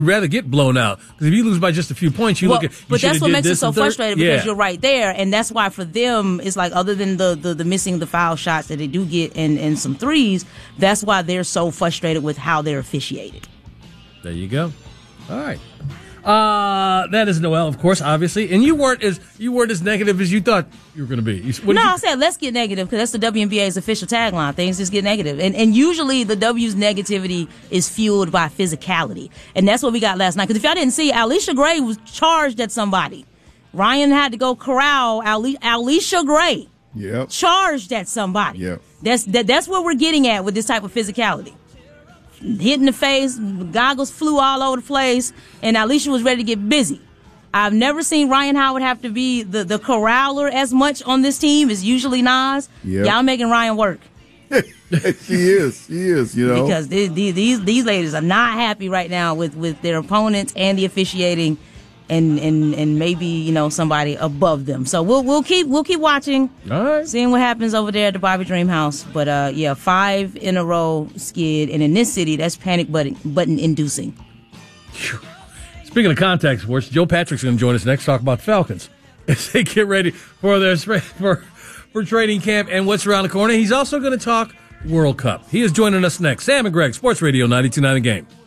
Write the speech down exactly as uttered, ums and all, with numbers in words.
rather get blown out because if you lose by just a few points, you well, look at. You but that's what makes it so frustrating because yeah. you're right there, and that's why for them it's like other than the, the the missing the foul shots that they do get and and some threes, that's why they're so frustrated with how they're officiated. There you go. All right. Uh, that is Noel, of course, obviously, and you weren't as you weren't as negative as you thought you were going to be. You, no, you, I said let's get negative because that's the W N B A's official tagline. Things just get negative, and and usually the W's negativity is fueled by physicality, and that's what we got last night. Because if y'all didn't see, Alicia Gray was charged at somebody. Ryan had to go corral Ali, Alicia Gray. Yep. Charged at somebody. Yep. That's that, that's what we're getting at with this type of physicality. Hit in the face, goggles flew all over the place, and Alicia was ready to get busy. I've never seen Ryan Howard have to be the, the corraller as much on this team as usually Nas. Yep. Y'all making Ryan work. She is. She is, you know. Because these, these these ladies are not happy right now with, with their opponents and the officiating and, and, and maybe, you know, somebody above them. So we'll we'll keep we'll keep watching, all right, seeing what happens over there at the Bobby Dream House. But uh, yeah, five in a row skid, and in this city, that's panic button button inducing. Speaking of contact sports, Joe Patrick's going to join us next. Talk about Falcons as they get ready for their for for training camp and what's around the corner. He's also going to talk World Cup. He is joining us next. Sam and Greg, Sports Radio ninety-two point nine The Game.